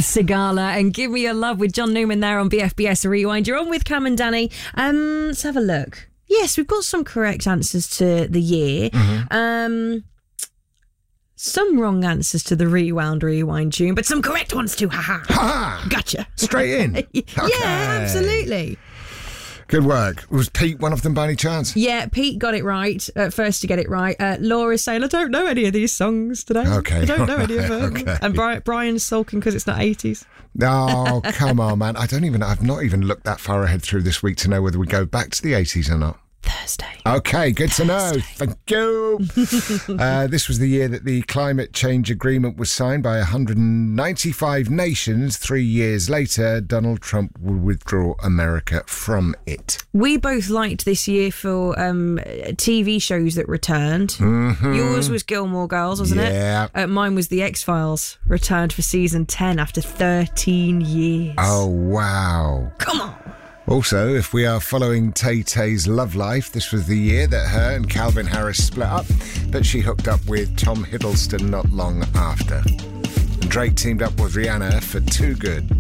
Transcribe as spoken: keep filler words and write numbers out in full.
Sigala and Give Me Your Love with John Newman there on B F B S Rewind. You're on with Cam and Danny. Um, let's have a look. Yes, we've got some correct answers to the year. Mm-hmm. Um, some wrong answers to the Rewound Rewind tune, but some correct ones too. Ha ha. Ha! Gotcha. Straight in. Yeah, Okay. absolutely. Good work. Was Pete one of them by any chance? Yeah, Pete got it right. Uh, first to get it right. Uh, Laura's saying, I don't know any of these songs today. Okay. I don't know any of them. Okay. And Brian, Brian's sulking because it's not eighties. Oh, come on, man. I don't even, I've not even looked that far ahead through this week to know whether we go back to the eighties or not. Thursday. Okay, good Thursday. to know. Thank you. uh, this was the year that the climate change agreement was signed by one hundred ninety-five nations. Three years later, Donald Trump will withdraw America from it. We both liked this year for um, T V shows that returned. Mm-hmm. Yours was Gilmore Girls, wasn't Yeah. it? Uh, mine was The X-Files, returned for season ten after thirteen years. Oh, wow. Come on. Also, if we are following Tay-Tay's love life, this was the year that her and Calvin Harris split up, but she hooked up with Tom Hiddleston not long after. And Drake teamed up with Rihanna for Too Good.